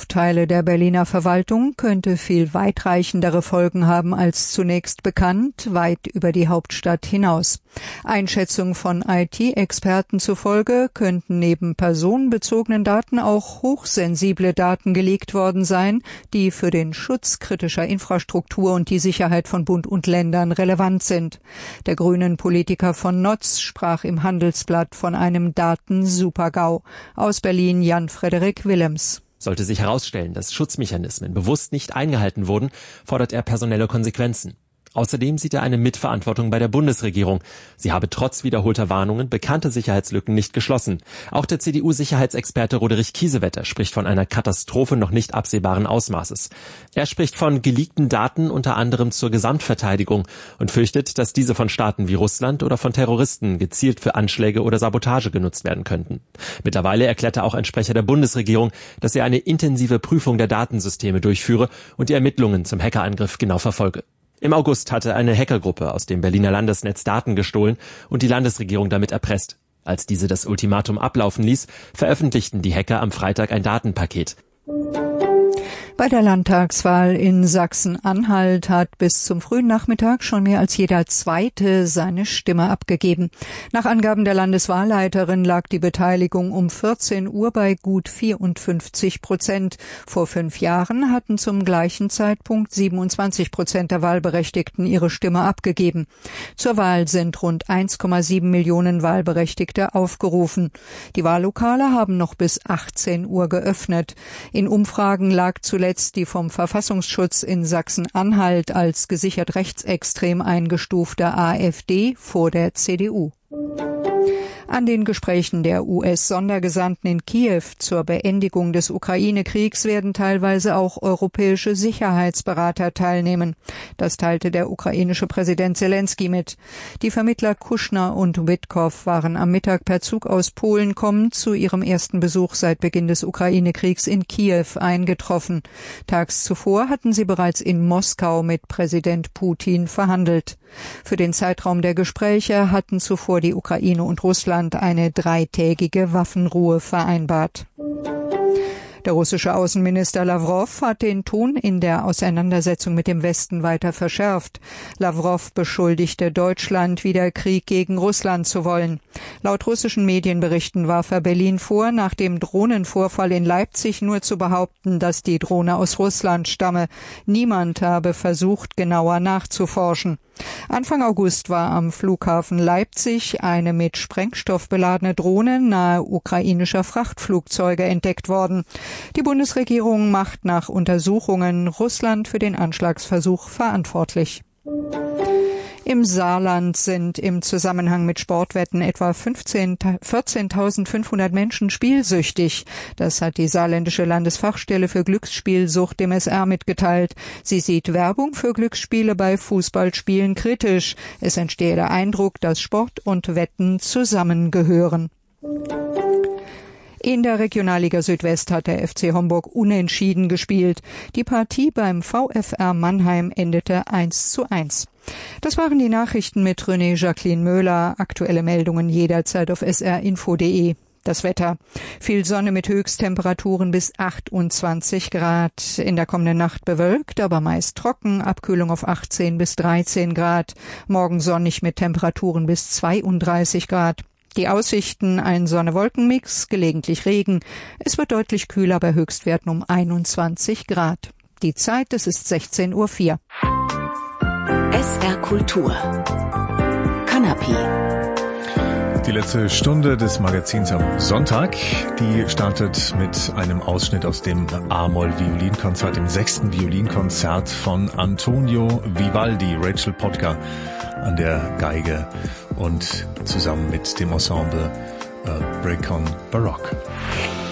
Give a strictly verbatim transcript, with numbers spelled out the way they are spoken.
auf Teile der Berliner Verwaltung könnte viel weitreichendere Folgen haben als zunächst bekannt, weit über die Hauptstadt hinaus. Einschätzung von I T-Experten zufolge könnten neben personenbezogenen Daten auch hochsensible Daten geleakt worden sein, die für den Schutz kritischer Infrastruktur und die Sicherheit von Bund und Ländern relevant sind. Der grünen Politiker von Notz sprach im Handelsblatt von einem Daten-Super-GAU. Aus Berlin Jan-Frederik Willems. Sollte sich herausstellen, dass Schutzmechanismen bewusst nicht eingehalten wurden, fordert er personelle Konsequenzen. Außerdem sieht er eine Mitverantwortung bei der Bundesregierung. Sie habe trotz wiederholter Warnungen bekannte Sicherheitslücken nicht geschlossen. Auch der C D U-Sicherheitsexperte Roderich Kiesewetter spricht von einer Katastrophe noch nicht absehbaren Ausmaßes. Er spricht von geleakten Daten unter anderem zur Gesamtverteidigung und fürchtet, dass diese von Staaten wie Russland oder von Terroristen gezielt für Anschläge oder Sabotage genutzt werden könnten. Mittlerweile erklärte auch ein Sprecher der Bundesregierung, dass er eine intensive Prüfung der Datensysteme durchführe und die Ermittlungen zum Hackerangriff genau verfolge. Im August hatte eine Hackergruppe aus dem Berliner Landesnetz Daten gestohlen und die Landesregierung damit erpresst. Als diese das Ultimatum ablaufen ließ, veröffentlichten die Hacker am Freitag ein Datenpaket. Bei der Landtagswahl in Sachsen-Anhalt hat bis zum frühen Nachmittag schon mehr als jeder Zweite seine Stimme abgegeben. Nach Angaben der Landeswahlleiterin lag die Beteiligung um vierzehn Uhr bei gut vierundfünfzig Prozent. Vor fünf Jahren hatten zum gleichen Zeitpunkt siebenundzwanzig Prozent der Wahlberechtigten ihre Stimme abgegeben. Zur Wahl sind rund eins Komma sieben Millionen Wahlberechtigte aufgerufen. Die Wahllokale haben noch bis achtzehn Uhr geöffnet. In Umfragen lag zuletzt die vom Verfassungsschutz in Sachsen-Anhalt als gesichert rechtsextrem eingestufte AfD vor der C D U. An den Gesprächen der U S-Sondergesandten in Kiew zur Beendigung des Ukraine-Kriegs werden teilweise auch europäische Sicherheitsberater teilnehmen. Das teilte der ukrainische Präsident Zelensky mit. Die Vermittler Kushner und Witkow waren am Mittag per Zug aus Polen kommend zu ihrem ersten Besuch seit Beginn des Ukraine-Kriegs in Kiew eingetroffen. Tags zuvor hatten sie bereits in Moskau mit Präsident Putin verhandelt. Für den Zeitraum der Gespräche hatten zuvor die Ukraine und Russland eine dreitägige Waffenruhe vereinbart. Der russische Außenminister Lawrow hat den Ton in der Auseinandersetzung mit dem Westen weiter verschärft. Lawrow beschuldigte Deutschland, wieder Krieg gegen Russland zu wollen. Laut russischen Medienberichten warf er Berlin vor, nach dem Drohnenvorfall in Leipzig nur zu behaupten, dass die Drohne aus Russland stamme. Niemand habe versucht, genauer nachzuforschen. Anfang August war am Flughafen Leipzig eine mit Sprengstoff beladene Drohne nahe ukrainischer Frachtflugzeuge entdeckt worden. Die Bundesregierung macht nach Untersuchungen Russland für den Anschlagsversuch verantwortlich. Im Saarland sind im Zusammenhang mit Sportwetten etwa vierzehntausendfünfhundert Menschen spielsüchtig. Das hat die saarländische Landesfachstelle für Glücksspielsucht dem S R mitgeteilt. Sie sieht Werbung für Glücksspiele bei Fußballspielen kritisch. Es entstehe der Eindruck, dass Sport und Wetten zusammengehören. In der Regionalliga Südwest hat der F C Homburg unentschieden gespielt. Die Partie beim VfR Mannheim endete eins zu eins. Das waren die Nachrichten mit René Jacqueline Möhler. Aktuelle Meldungen jederzeit auf s r info punkt d e. Das Wetter. Viel Sonne mit Höchsttemperaturen bis achtundzwanzig Grad. In der kommenden Nacht bewölkt, aber meist trocken. Abkühlung auf achtzehn bis dreizehn Grad. Morgen sonnig mit Temperaturen bis zweiunddreißig Grad. Die Aussichten: ein Sonne-Wolken-Mix, gelegentlich Regen. Es wird deutlich kühler bei Höchstwerten um einundzwanzig Grad. Die Zeit, es ist sechzehn Uhr vier. S R Kultur. Kanapé. Die letzte Stunde des Magazins am Sonntag, die startet mit einem Ausschnitt aus dem A-Moll-Violinkonzert, dem sechsten Violinkonzert von Antonio Vivaldi. Rachel Podger an der Geige und zusammen mit dem Ensemble äh, Break on Baroque.